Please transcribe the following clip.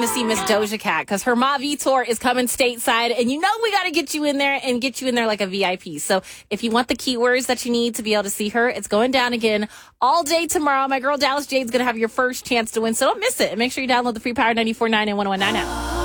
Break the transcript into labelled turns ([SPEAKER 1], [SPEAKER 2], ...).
[SPEAKER 1] to see Miss Doja Cat because her Mavi tour is coming stateside, and we got to get you in there like a VIP. So if you want the keywords that you need to be able to see her, it's going down again all day tomorrow. My girl Dallas Jade's going to have your first chance to win, so don't miss it. And make sure you download the free Power 94.9 and 101.9 app.